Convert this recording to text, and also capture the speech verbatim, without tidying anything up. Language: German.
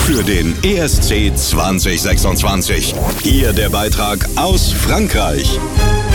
für den E S C zwanzig sechsundzwanzig. Hier der Beitrag aus Frankreich.